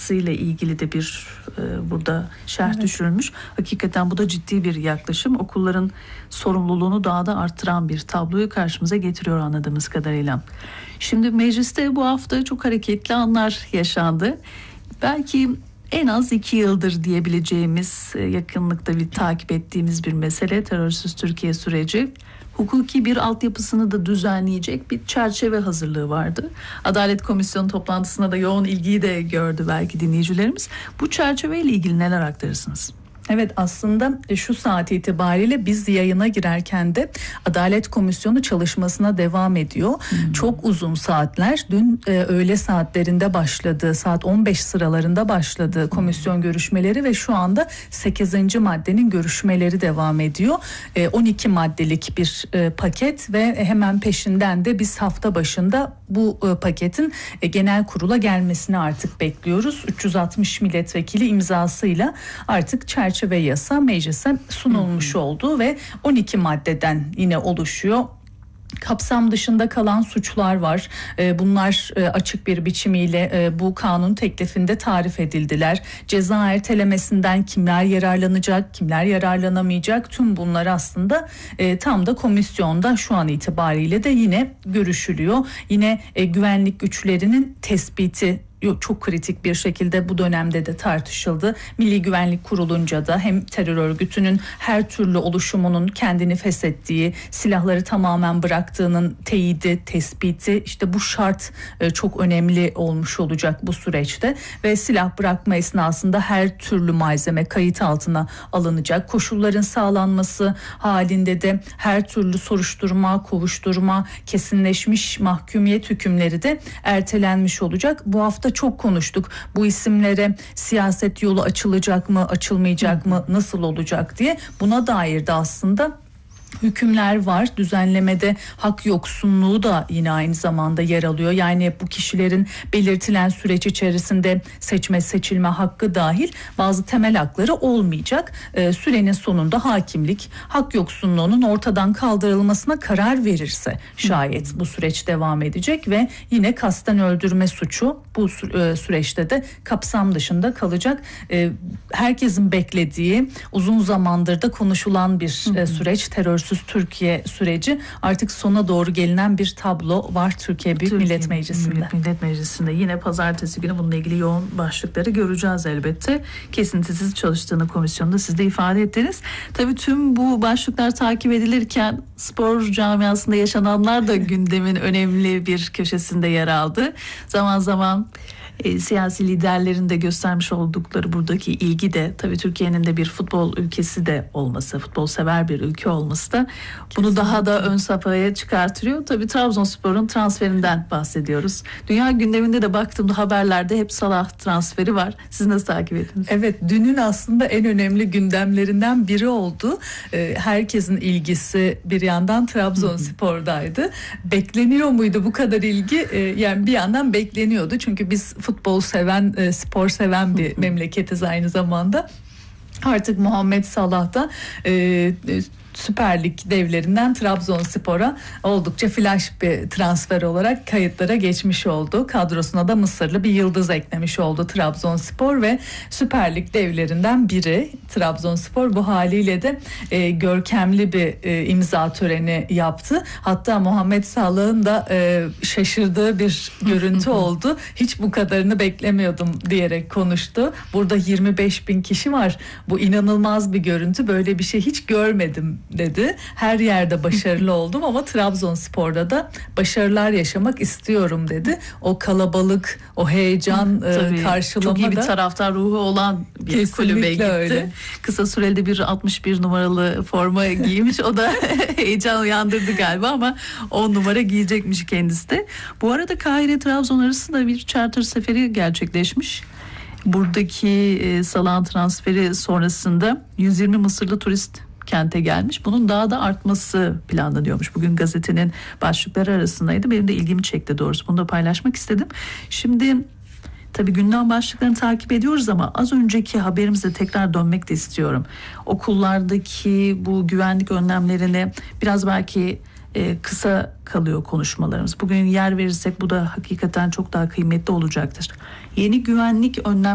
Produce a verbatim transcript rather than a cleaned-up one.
ile ilgili de bir e, burada şerh Evet. düşürülmüş. Hakikaten bu da ciddi bir yaklaşım. Okulların sorumluluğunu daha da arttıran bir tabloyu karşımıza getiriyor anladığımız kadarıyla. Şimdi mecliste bu hafta çok hareketli anlar yaşandı. Belki en az iki yıldır diyebileceğimiz, yakınlıkta bir takip ettiğimiz bir mesele terörsüz Türkiye süreci. Hukuki bir altyapısını da düzenleyecek bir çerçeve hazırlığı vardı. Adalet Komisyonu toplantısında da yoğun ilgiyi de gördü belki dinleyicilerimiz. Bu çerçeveyle ilgili neler aktarırsınız? Evet, aslında şu saat itibariyle biz yayına girerken de Adalet Komisyonu çalışmasına devam ediyor. Hmm. Çok uzun saatler. Dün e, öğle saatlerinde başladı. Saat on beş sıralarında başladı komisyon hmm. görüşmeleri ve şu anda sekizinci maddenin görüşmeleri devam ediyor. E, on iki maddelik bir e, paket ve hemen peşinden de biz hafta başında bu e, paketin e, genel kurula gelmesini artık bekliyoruz. üç yüz altmış milletvekili imzasıyla artık çerçeve ve yasa meclise sunulmuş hmm. oldu ve on iki maddeden yine oluşuyor. Kapsam dışında kalan suçlar var. Bunlar açık bir biçimiyle bu kanun teklifinde tarif edildiler. Ceza ertelemesinden kimler yararlanacak, kimler yararlanamayacak, tüm bunlar aslında tam da komisyonda şu an itibariyle de yine görüşülüyor. Yine güvenlik güçlerinin tespiti çok kritik bir şekilde bu dönemde de tartışıldı. Milli Güvenlik Kurulunca da hem terör örgütünün her türlü oluşumunun kendini feshettiği, silahları tamamen bıraktığının teyidi, tespiti, işte bu şart çok önemli olmuş olacak bu süreçte ve silah bırakma esnasında her türlü malzeme kayıt altına alınacak. Koşulların sağlanması halinde de her türlü soruşturma, kovuşturma, kesinleşmiş mahkumiyet hükümleri de ertelenmiş olacak. Bu hafta çok konuştuk. Bu isimlere siyaset yolu açılacak mı, açılmayacak mı, nasıl olacak diye. Buna dair de aslında hükümler var. Düzenlemede hak yoksunluğu da yine aynı zamanda yer alıyor. Yani bu kişilerin belirtilen süreç içerisinde seçme seçilme hakkı dahil bazı temel hakları olmayacak. Ee, sürenin sonunda hakimlik hak yoksunluğunun ortadan kaldırılmasına karar verirse şayet bu süreç devam edecek ve yine kasten öldürme suçu bu süreçte de kapsam dışında kalacak. Ee, herkesin beklediği, uzun zamandır da konuşulan bir hı hı. süreç, terörsüz Türkiye süreci, artık sona doğru gelinen bir tablo var Türkiye Büyük Türkiye Millet Meclisi'nde. Büyük Millet Meclisi'nde yine pazartesi günü bununla ilgili yoğun başlıkları göreceğiz elbette. Kesintisiz çalıştığını komisyonda siz de ifade ettiniz. Tabii tüm bu başlıklar takip edilirken spor camiasında yaşananlar da gündemin önemli bir köşesinde yer aldı. Zaman zaman E, siyasi liderlerin de göstermiş oldukları buradaki ilgi de tabii Türkiye'nin de bir futbol ülkesi de olması, futbol sever bir ülke olması da bunu kesinlikle daha da ön safhaya çıkartıyor. Tabii Trabzonspor'un transferinden bahsediyoruz. Dünya gündeminde de baktığımda haberlerde hep Salah transferi var. Siz nasıl takip ettiniz? Evet, dünün aslında en önemli gündemlerinden biri oldu. Ee, herkesin ilgisi bir yandan Trabzonspor'daydı. Bekleniyor muydu bu kadar ilgi? Ee, yani bir yandan bekleniyordu çünkü biz futbol seven, e, spor seven bir memleketiz aynı zamanda. Artık Muhammed Salah da e, e, Süper Lig devlerinden Trabzonspor'a oldukça flash bir transfer olarak kayıtlara geçmiş oldu. Kadrosuna da Mısırlı bir yıldız eklemiş oldu Trabzonspor ve Süper Lig devlerinden biri Trabzonspor. Bu haliyle de e, görkemli bir e, imza töreni yaptı. Hatta Muhammed Salah'ın da e, şaşırdığı bir görüntü oldu. Hiç bu kadarını beklemiyordum diyerek konuştu. Burada yirmi beş bin kişi var. Bu inanılmaz bir görüntü. Böyle bir şey hiç görmedim dedi. Her yerde başarılı oldum ama Trabzonspor'da da başarılar yaşamak istiyorum dedi. O kalabalık, o heyecan Tabii, karşılama çok iyi bir da taraftar ruhu olan bir kulübe gitti. Öyle. Kısa sürede bir altmış bir numaralı forma giymiş. O da heyecan uyandırdı galiba ama on numara giyecekmiş kendisi de. Bu arada Kahire Trabzon arasında bir charter seferi gerçekleşmiş. Buradaki e, Salah'ın transferi sonrasında yüz yirmi Mısırlı turist kente gelmiş. Bunun daha da artması planlanıyormuş. Bugün gazetenin başlıkları arasındaydı. Benim de ilgimi çekti doğrusu. Bunu da paylaşmak istedim. Şimdi tabii gündem başlıklarını takip ediyoruz ama az önceki haberimize tekrar dönmek de istiyorum. Okullardaki bu güvenlik önlemlerine biraz belki e, kısa kalıyor konuşmalarımız. Bugün yer verirsek bu da hakikaten çok daha kıymetli olacaktır. Yeni güvenlik önlemleri